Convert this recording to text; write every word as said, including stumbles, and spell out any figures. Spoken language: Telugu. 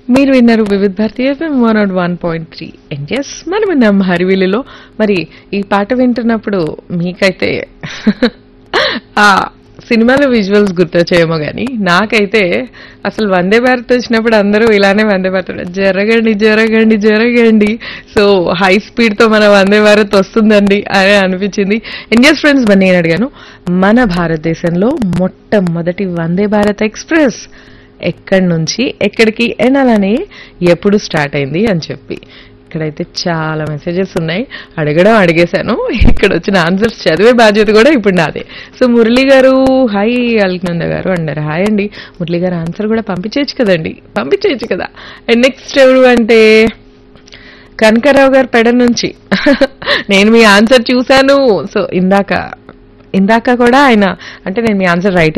మీరు విన్నారు వివిధ భారతీయ one not one point three and yes మనం విన్నాం హరివిల్లులో. మరి ఈ పాట వింటున్నప్పుడు మీకైతే ఆ సినిమాలో విజువల్స్ గుర్తొచ్చేమో కానీ నాకైతే అసలు వందే భారత్ వచ్చినప్పుడు అందరూ ఇలానే వందే భారత్ జరగండి జరగండి జరగండి, సో హై స్పీడ్ తో మన వందే భారత్ వస్తుందండి అని అనిపించింది. అండ్ ఎస్ ఫ్రెండ్స్, మరి నేను అడిగాను మన భారతదేశంలో మొట్టమొదటి వందే భారత్ ఎక్స్ప్రెస్ ఎక్కడి నుంచి ఎక్కడికి అండ్ అలానే ఎప్పుడు స్టార్ట్ అయింది అని చెప్పి. ఇక్కడైతే చాలా మెసేజెస్ ఉన్నాయి, అడగడం అడిగేశాను, ఇక్కడ వచ్చిన ఆన్సర్స్ చదివే బాధ్యత కూడా ఇప్పుడు నాదే. సో మురళి గారు హాయ్, అల్కనంద గారు అన్నారు హాయ్ అండి. మురళి గారు ఆన్సర్ కూడా పంపించేయచ్చు కదండి, పంపించేయచ్చు కదా. అండ్ నెక్స్ట్ ఎవరు అంటే కనకరావు గారు పెడ నుంచి నేను మీ ఆన్సర్ చూశాను. సో ఇందాక ఇందాక కూడా ఆయన అంటే నేను మీ ఆన్సర్ రైట్